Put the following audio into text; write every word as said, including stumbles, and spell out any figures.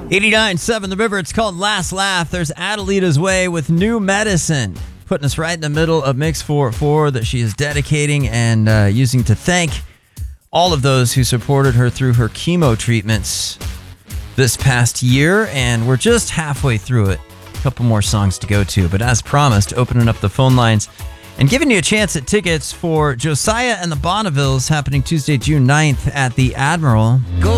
eighty-nine point seven The River. It's called Last Laugh. There's Adelita's Way with New Medicine, putting us right in the middle of Mix four oh four that she is dedicating and uh, using to thank all of those who supported her through her chemo treatments this past year. And we're just halfway through it. A couple more songs to go to. But as promised, opening up the phone lines and giving you a chance at tickets for Josiah and the Bonnevilles happening Tuesday, June ninth at the Admiral. Go